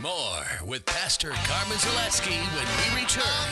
More with Pastor Carmen Zaleski when we return.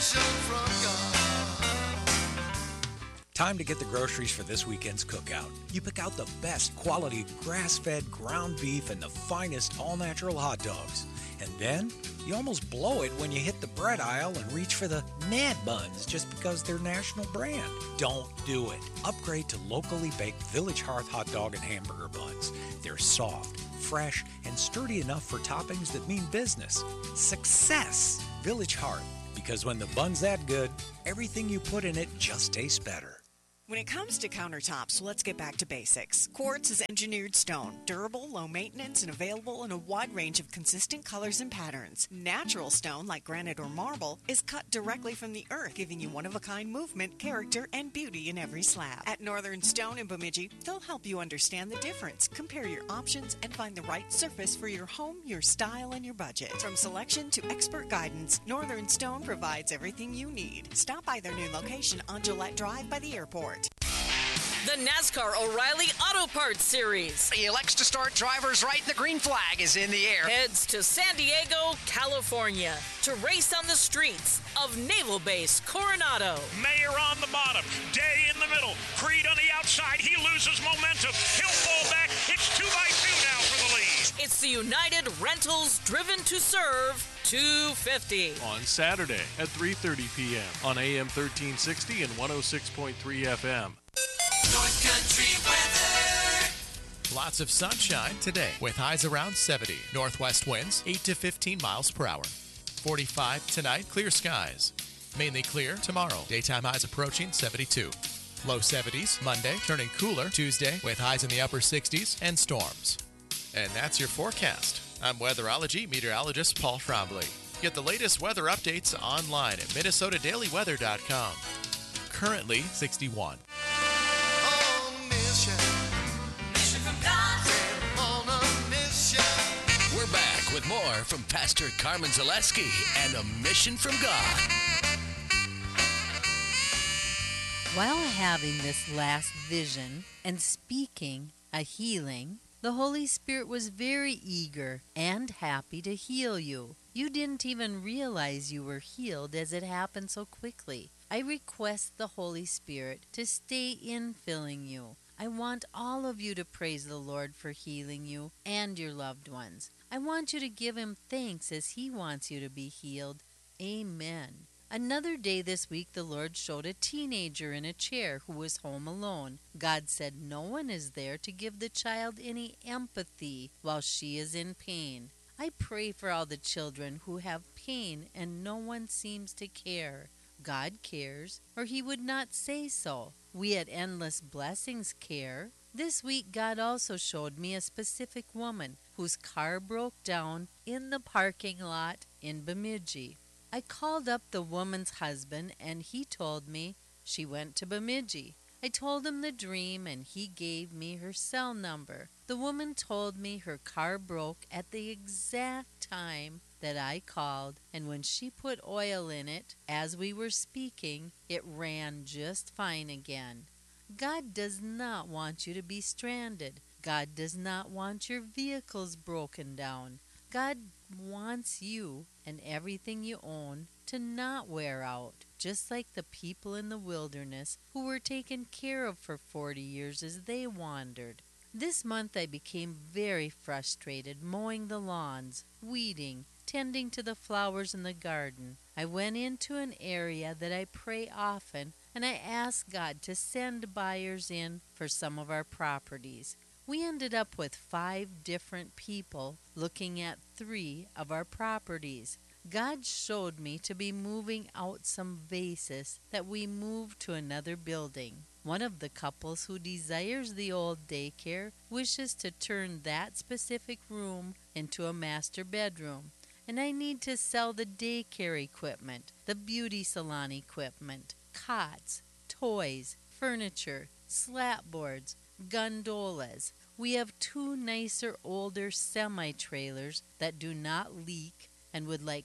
Time to get the groceries for this weekend's cookout. You pick out the best quality grass-fed ground beef and the finest all-natural hot dogs. And then you almost blow it when you hit the bread aisle and reach for the Mad Buns just because they're national brand. Don't do it. Upgrade to locally baked Village Hearth hot dog and hamburger buns. They're soft, fresh, and sturdy enough for toppings that mean business. Success! Village Hearth. Because when the bun's that good, everything you put in it just tastes better. When it comes to countertops, let's get back to basics. Quartz is engineered stone, durable, low maintenance, and available in a wide range of consistent colors and patterns. Natural stone, like granite or marble, is cut directly from the earth, giving you one-of-a-kind movement, character, and beauty in every slab. At Northern Stone in Bemidji, they'll help you understand the difference, compare your options, and find the right surface for your home, your style, and your budget. From selection to expert guidance, Northern Stone provides everything you need. Stop by their new location on Gillette Drive by the airport. The NASCAR O'Reilly Auto Parts Series. He elects to start drivers right. The green flag is in the air. Heads to San Diego, California to race on the streets of Naval Base Coronado. Mayer on the bottom, Day in the middle, Creed on the outside. He loses momentum. He'll fall back. It's 2x2 now for the lead. It's the United Rentals Driven to Serve 250. On Saturday at 3:30 p.m. on AM 1360 and 106.3 FM. North Country weather. Lots of sunshine today with highs around 70. Northwest winds 8 to 15 miles per hour. 45 tonight, clear skies. Mainly clear tomorrow. Daytime highs approaching 72. Low 70s Monday, turning cooler Tuesday with highs in the upper 60s and storms. And that's your forecast. I'm weatherology meteorologist Paul Trombley. Get the latest weather updates online at minnesotadailyweather.com. Currently 61. We're back with more from Pastor Carmen Zaleski and A Mission from God. While having this last vision and speaking a healing, the Holy Spirit was very eager and happy to heal you. You didn't even realize you were healed as it happened so quickly. I request the Holy Spirit to stay infilling you. I want all of you to praise the Lord for healing you and your loved ones. I want you to give Him thanks as He wants you to be healed. Amen. Another day this week, the Lord showed a teenager in a chair who was home alone. God said no one is there to give the child any empathy while she is in pain. I pray for all the children who have pain and no one seems to care. God cares, or He would not say so. We at Endless Blessings care. This week, God also showed me a specific woman whose car broke down in the parking lot in Bemidji. I called up the woman's husband, and he told me she went to Bemidji. I told him the dream, and he gave me her cell number. The woman told me her car broke at the exact time that I called, and when she put oil in it, as we were speaking, it ran just fine again. God does not want you to be stranded. God does not want your vehicles broken down. God wants you and everything you own to not wear out, just like the people in the wilderness who were taken care of for 40 years as they wandered. This month I became very frustrated mowing the lawns, weeding, tending to the flowers in the garden. I went into an area that I pray often, and I asked God to send buyers in for some of our properties. We ended up with 5 different people looking at 3 of our properties. God showed me to be moving out some vases that we moved to another building. One of the couples who desires the old daycare wishes to turn that specific room into a master bedroom. And I need to sell the daycare equipment, the beauty salon equipment, cots, toys, furniture, slapboards, gondolas. We have 2 nicer older semi-trailers that do not leak and would like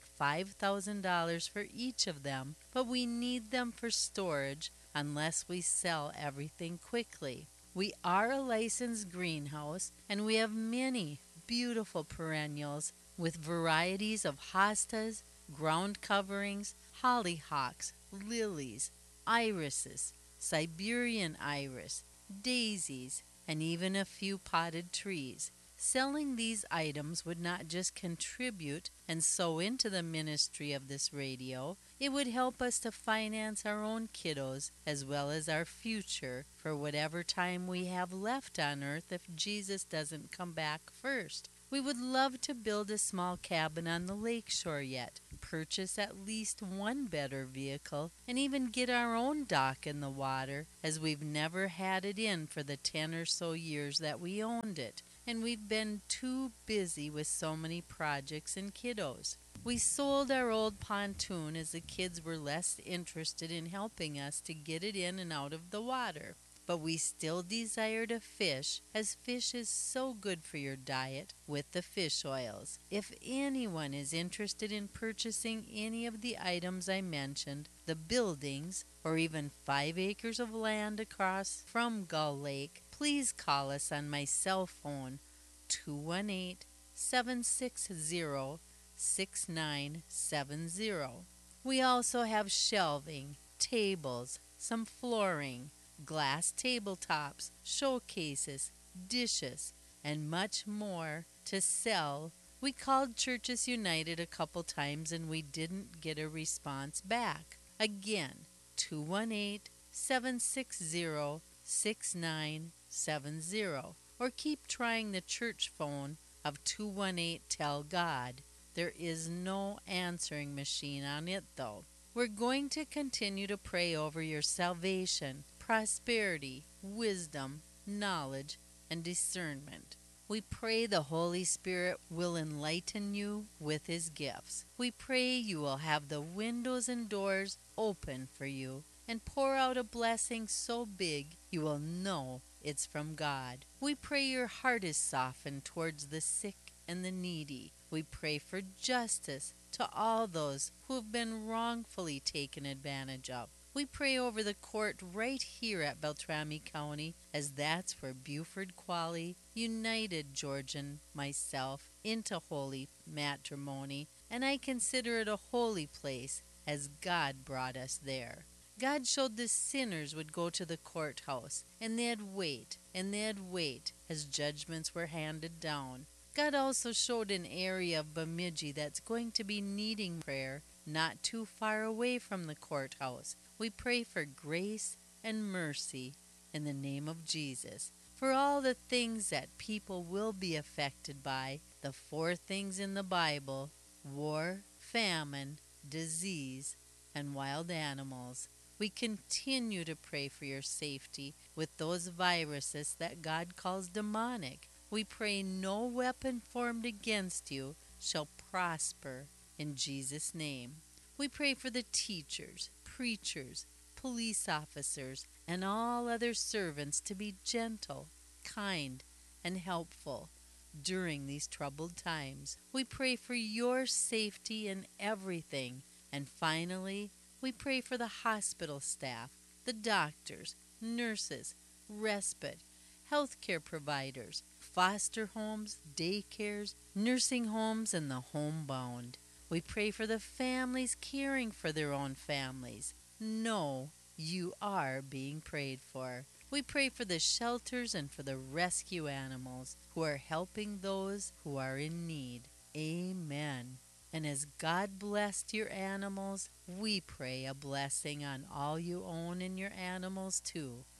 $5,000 for each of them, but we need them for storage unless we sell everything quickly. We are a licensed greenhouse and we have many beautiful perennials with varieties of hostas, ground coverings, hollyhocks, lilies, irises, Siberian iris, daisies, and even a few potted trees. Selling these items would not just contribute and sow into the ministry of this radio, it would help us to finance our own kiddos as well as our future for whatever time we have left on earth if Jesus doesn't come back first. We would love to build a small cabin on the lakeshore yet, purchase at least one better vehicle, and even get our own dock in the water, as we've never had it in for the 10 or so years that we owned it, and we've been too busy with so many projects and kiddos. We sold our old pontoon as the kids were less interested in helping us to get it in and out of the water. But we still desire to fish, as fish is so good for your diet with the fish oils. If anyone is interested in purchasing any of the items I mentioned, the buildings, or even 5 acres of land across from Gull Lake, please call us on my cell phone, 218-760-6970. We also have shelving, tables, some flooring, glass tabletops, showcases, dishes, and much more to sell. We called Churches United a couple times and we didn't get a response back. Again, 218-760-6970. Or keep trying the church phone of 218-TELL-GOD. There is no answering machine on it though. We're going to continue to pray over your salvation, prosperity, wisdom, knowledge, and discernment. We pray the Holy Spirit will enlighten you with His gifts. We pray you will have the windows and doors open for you and pour out a blessing so big you will know it's from God. We pray your heart is softened towards the sick and the needy. We pray for justice to all those who have been wrongfully taken advantage of. We pray over the court right here at Beltrami County, as that's where Buford Qualley united George and myself into holy matrimony, and I consider it a holy place as God brought us there. God showed the sinners would go to the courthouse, and they'd wait, as judgments were handed down. God also showed an area of Bemidji that's going to be needing prayer not too far away from the courthouse. We pray for grace and mercy in the name of Jesus. For all the things that people will be affected by, the 4 things in the Bible: war, famine, disease, and wild animals. We continue to pray for your safety with those viruses that God calls demonic. We pray no weapon formed against you shall prosper in Jesus' name. We pray for the teachers, preachers, police officers, and all other servants to be gentle, kind, and helpful during these troubled times. We pray for your safety in everything. And finally, we pray for the hospital staff, the doctors, nurses, respite, healthcare providers, foster homes, daycares, nursing homes, and the homebound. We pray for the families caring for their own families. Know you are being prayed for. We pray for the shelters and for the rescue animals who are helping those who are in need. Amen. And as God blessed your animals, we pray a blessing on all you own and your animals too.